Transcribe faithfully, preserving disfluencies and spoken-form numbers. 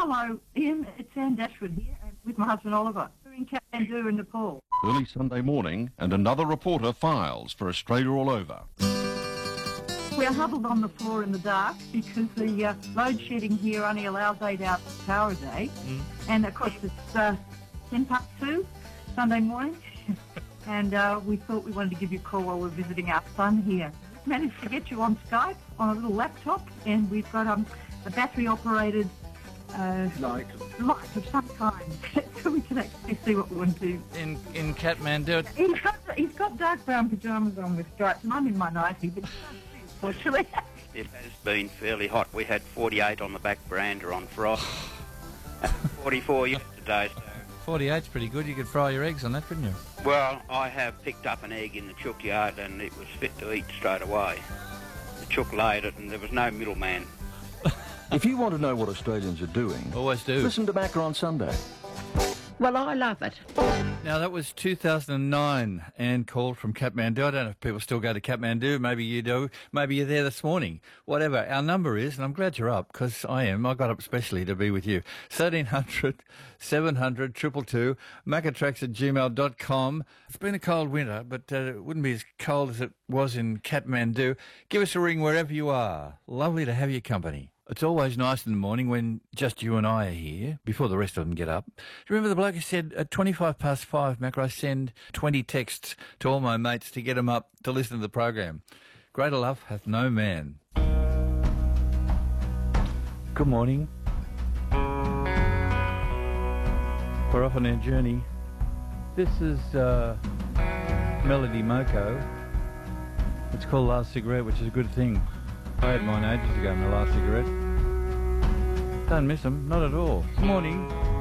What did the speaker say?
Hello, Ian. It's Anne Dashwood here and with my husband Oliver. We're in Kathmandu in Nepal. Early Sunday morning, and another reporter files for Australia All Over. We are huddled on the floor in the dark because the uh, load shedding here only allows eight hours of power a day. Mm. And of course it's uh, ten past two, Sunday morning. and uh, we thought we wanted to give you a call while we're visiting our son here. Managed to get you on Skype on a little laptop, and we've got um, a battery-operated uh, light. light of some kind, so we can actually see what we want to do. In in Kathmandu. He's got, he's got dark brown pyjamas on with stripes, and I'm in my nightie, but fortunately. It has been fairly hot. We had forty-eight on the back veranda on Friday, forty-four yesterday. So. forty-eight's pretty good. You could fry your eggs on that, couldn't you? Well, I have picked up an egg in the chook yard and it was fit to eat straight away. The chook laid it and there was no middleman. If you want to know what Australians are doing, always do. Listen to Macca on Sunday. Well, I love it. Now, that was two thousand nine. Anne called from Kathmandu. I don't know if people still go to Kathmandu. Maybe you do. Maybe you're there this morning. Whatever. Our number is, and I'm glad you're up, because I am. I got up especially to be with you. thirteen hundred, seven hundred, two two two, maccatracks at gmail dot com. It's been a cold winter, but uh, it wouldn't be as cold as it was in Kathmandu. Give us a ring wherever you are. Lovely to have your company. It's always nice in the morning when just you and I are here, before the rest of them get up. Do you remember the bloke who said, at twenty-five past five, Mac, I send twenty texts to all my mates to get them up to listen to the program. Greater love hath no man. Good morning. We're off on our journey. This is uh, Melody Moko. It's called Last Cigarette, which is a good thing. I had mine ages ago, my last cigarette. Don't miss them, not at all. Good morning.